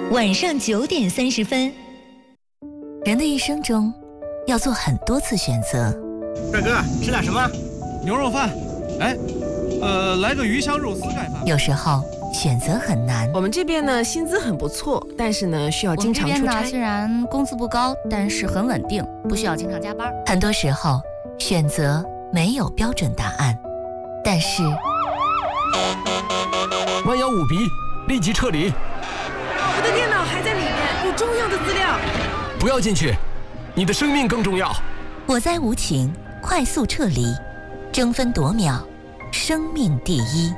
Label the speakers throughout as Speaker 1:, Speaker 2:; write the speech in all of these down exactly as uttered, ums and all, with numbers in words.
Speaker 1: 晚上九点三十分。人的一生中，要做很多次选择。
Speaker 2: 帅哥，吃点什么？
Speaker 3: 牛肉饭。哎，呃，来个鱼香肉丝盖饭。
Speaker 1: 有时候选择很难。
Speaker 4: 我们这边呢，薪资很不错，但是呢，需要经常出差。
Speaker 5: 我们这边呢，虽然工资不高，但是很稳定，不需要经常加班。
Speaker 1: 很多时候，选择没有标准答案，但是
Speaker 6: 弯腰五笔，立即撤离。
Speaker 4: 我的电脑还在里面，有重要的资料。
Speaker 6: 不要进去，你的生命更重要。
Speaker 1: 我在无情，快速撤离，争分夺秒，生命第一。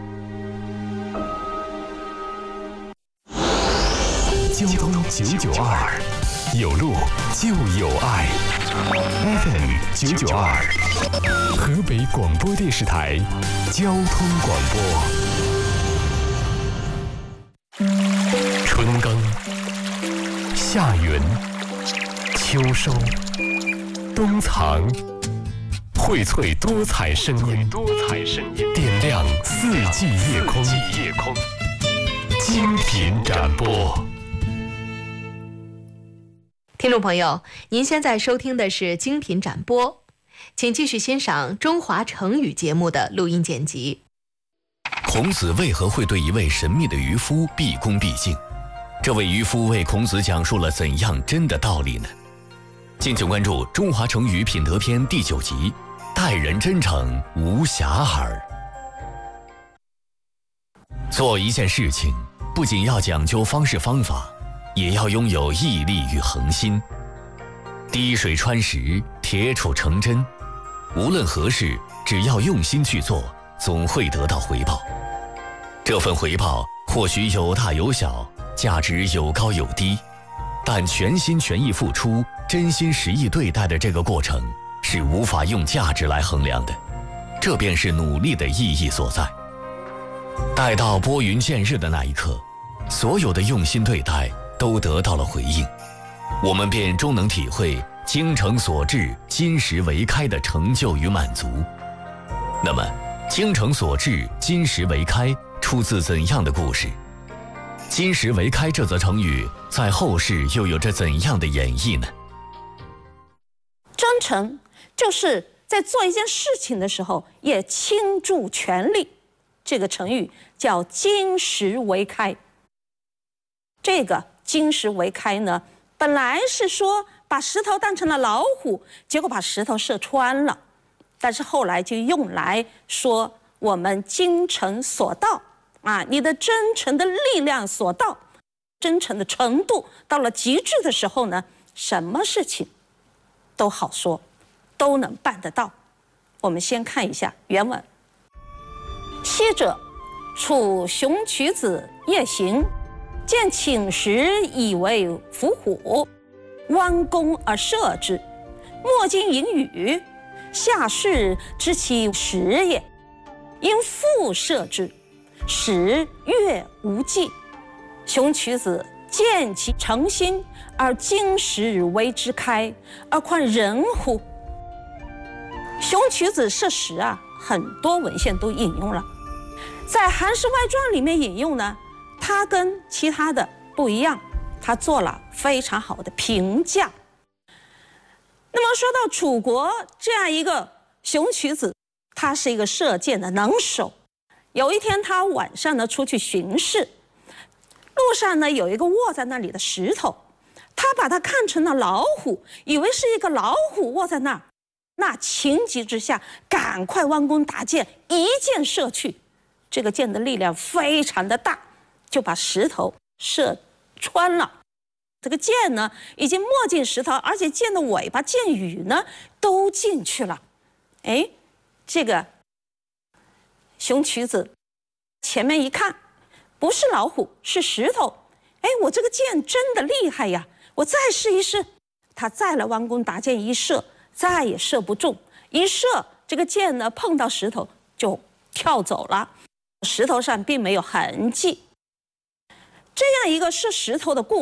Speaker 7: 交通九九二，有路就有爱。F M 九九二，河北广播电视台交通广播。春耕、夏耘、秋收、冬藏，荟萃多彩声音，多彩声音点亮四季夜空，夜空精品展播。
Speaker 8: 听众朋友，您现在收听的是精品展播，请继续欣赏中华成语节目的录音剪辑。
Speaker 7: 孔子为何会对一位神秘的渔夫毕恭毕敬？这位渔夫为孔子讲述了怎样真的道理呢？敬请关注《中华成语品德篇》第九集，待人真诚无瑕耳。做一件事情，不仅要讲究方式方法，也要拥有毅力与恒心。滴水穿石，铁杵成针。无论何事，只要用心去做，总会得到回报。这份回报或许有大有小，价值有高有低，但全心全意付出，真心实意对待的这个过程，是无法用价值来衡量的。这便是努力的意义所在。待到拨云见日的那一刻，所有的用心对待都得到了回应，我们便终能体会精诚所至，金石为开的成就与满足。那么，精诚所至，金石为开出自怎样的故事？金石为开这则成语在后世又有着怎样的演绎呢？
Speaker 9: 真诚就是在做一件事情的时候也倾注全力，这个成语叫金石为开。这个金石为开呢，本来是说把石头当成了老虎，结果把石头射穿了，但是后来就用来说我们精诚所到啊，你的真诚的力量所到，真诚的程度到了极致的时候呢，什么事情都好说，都能办得到。我们先看一下原文。昔者，楚雄渠子夜行，见寝石以为伏虎，弯弓而射之，莫尽盈羽。下士知其石也，因复射之，石跃无迹。雄渠子见其诚心，而金石为之开，而况人乎？雄渠子射石啊，很多文献都引用了，在《韩氏外传》里面引用呢，他跟其他的不一样，他做了非常好的评价。那么说到楚国这样一个雄渠子，他是一个射箭的能手。有一天他晚上呢出去巡视，路上呢有一个卧在那里的石头，他把它看成了老虎，以为是一个老虎卧在那儿，那情急之下赶快弯弓搭箭，一箭射去，这个箭的力量非常的大，就把石头射穿了。这个箭呢已经没进石头，而且箭的尾巴、箭羽呢都进去了。哎，这个雄渠子前面一看，不是老虎，是石头。哎，我这个箭真的厉害呀！我再试一试。他再来弯弓搭箭一射，再也射不中。一射，这个箭呢碰到石头就跳走了，石头上并没有痕迹。这样一个射石头的故事